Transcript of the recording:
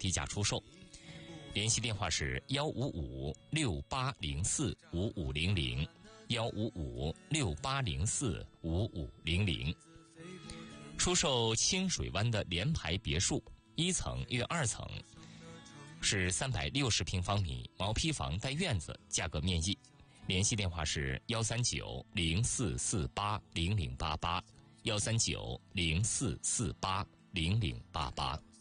低价出售。联系电话是15568045500，15568045500。出售清水湾的联排别墅，1层约2层，是360平方米毛坯房带院子，价格面议。联系电话是13904480088，13904480088。